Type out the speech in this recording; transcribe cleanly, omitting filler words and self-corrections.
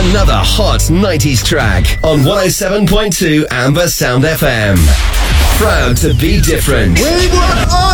another hot 90s track on 107.2 Amber Sound FM. Proud to be different. We were